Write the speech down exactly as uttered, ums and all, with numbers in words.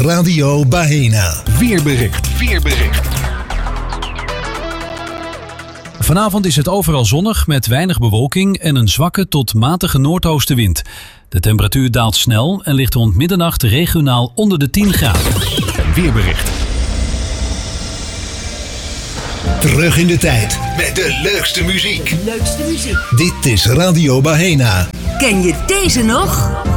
Radio Baena. Weerbericht. Weerbericht. Vanavond is het overal zonnig met weinig bewolking en een zwakke tot matige noordoostenwind. De temperatuur daalt snel en ligt rond middernacht regionaal onder de tien graden. Weerbericht. Terug in de tijd met de leukste muziek. Leukste muziek. Dit is Radio Baena. Ken je deze nog?